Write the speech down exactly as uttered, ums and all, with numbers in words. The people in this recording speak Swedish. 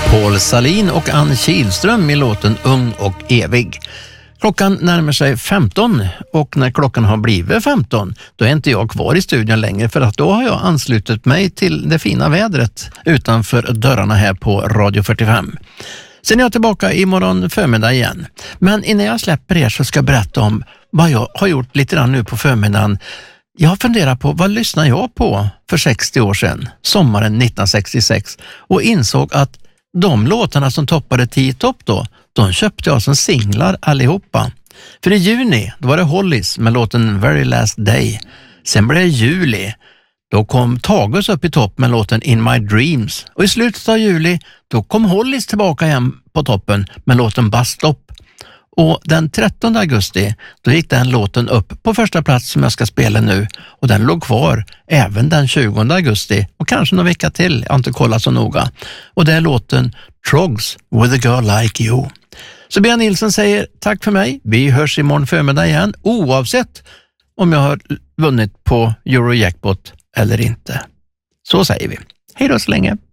Paul Salin och Ann Kihlström i låten Ung och evig. Klockan närmar sig femton och när klockan har blivit femton då är inte jag kvar i studion längre, för att då har jag anslutit mig till det fina vädret utanför dörrarna här på Radio fyrtiofem. Sen är jag tillbaka imorgon förmiddag igen. Men innan jag släpper er så ska jag berätta om vad jag har gjort lite grann nu på förmiddagen. Jag har funderat på vad lyssnade jag på för sextio år sedan, sommaren nittonhundrasextiosex, och insåg att de låtarna som toppade tio topp då, de köpte jag som singlar allihopa. För i juni då var det Hollies med låten Very Last Day. Sen blev det juli. Då kom Tagus upp i topp med låten In My Dreams. Och i slutet av juli då kom Hollies tillbaka igen på toppen med låten Bus Stop. Och den trettonde augusti då gick den låten upp på första plats som jag ska spela nu. Och den låg kvar även den tjugonde augusti och kanske några vecka till. Jag har inte kollat så noga. Och det är låten Trogs With A Girl Like You. Så Björn Nilsson säger tack för mig. Vi hörs imorgon förmiddag igen oavsett om jag har vunnit på Eurojackpot eller inte. Så säger vi. Hej då så länge.